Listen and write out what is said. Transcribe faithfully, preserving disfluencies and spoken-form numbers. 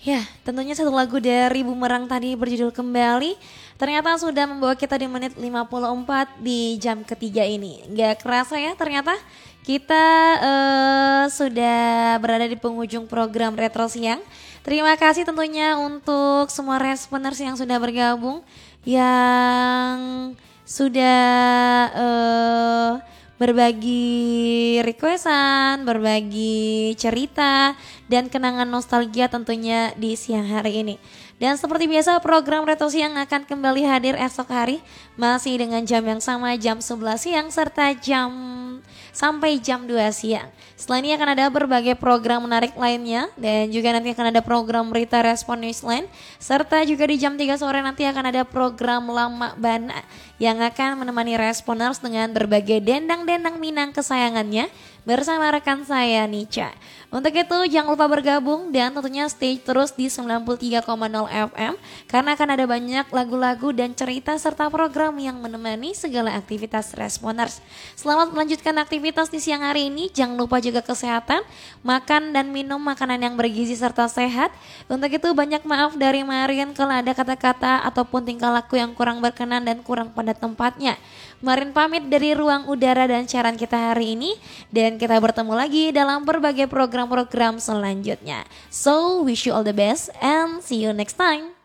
Ya, tentunya satu lagu dari Bumerang tadi berjudul Kembali ternyata sudah membawa kita di menit lima puluh empat di jam ketiga ini. Gak kerasa ya ternyata kita uh, sudah berada di penghujung program Retro Siang. Terima kasih tentunya untuk semua responers yang sudah bergabung, yang sudah uh, berbagi requestan, berbagi cerita dan kenangan nostalgia tentunya di siang hari ini. Dan seperti biasa program Retro Siang akan kembali hadir esok hari masih dengan jam yang sama, jam sebelas siang serta jam sampai jam dua siang. Selain ini akan ada berbagai program menarik lainnya dan juga nanti akan ada program Berita Respon Newsline serta juga di jam tiga sore nanti akan ada program Lama Bana yang akan menemani responers dengan berbagai dendang-dendang Minang kesayangannya bersama rekan saya Nica. Untuk itu jangan lupa bergabung dan tentunya stay terus di sembilan puluh tiga koma nol F M karena akan ada banyak lagu-lagu dan cerita serta program yang menemani segala aktivitas responers. Selamat melanjutkan aktivitas di siang hari ini. Jangan lupa jaga kesehatan, makan dan minum makanan yang bergizi serta sehat. Untuk itu banyak maaf dari Marin kalau ada kata-kata ataupun tingkah laku yang kurang berkenan dan kurang pada tempatnya. Marin pamit dari ruang udara dan siaran kita hari ini dan kita bertemu lagi dalam berbagai program-program selanjutnya. So wish you all the best and see you next time.